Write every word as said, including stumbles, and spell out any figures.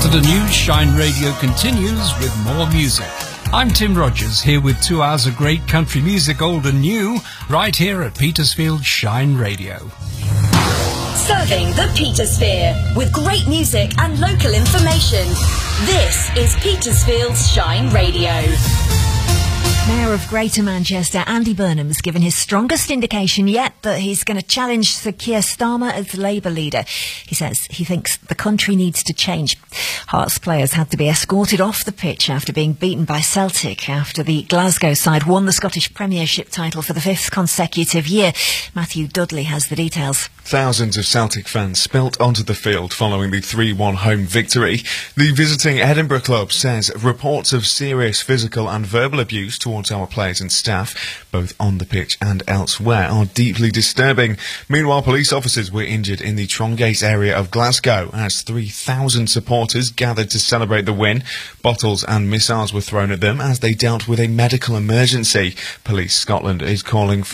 After the news, Shine Radio continues with more music. I'm Tim Rogers, here with two hours of great country music, old and new, right here at Petersfield Shine Radio. Serving the Petersphere with great music and local information. This is Petersfield's Shine Radio. Mayor of Greater Manchester, Andy Burnham, has given his strongest indication yet that he's going to challenge Sir Keir Starmer as Labour leader. He says he thinks the country needs to change. Hearts players had to be escorted off the pitch after being beaten by Celtic after the Glasgow side won the Scottish Premiership title for the fifth consecutive year. Matthew Dudley has the details. Thousands of Celtic fans spilt onto the field following the three one home victory. The visiting Edinburgh club says reports of serious physical and verbal abuse towards our players and staff, both on the pitch and elsewhere, are deeply disturbing. Meanwhile, police officers were injured in the Trongate area of Glasgow as three thousand supporters gathered to celebrate the win. Bottles and missiles were thrown at them as they dealt with a medical emergency. Police Scotland is calling for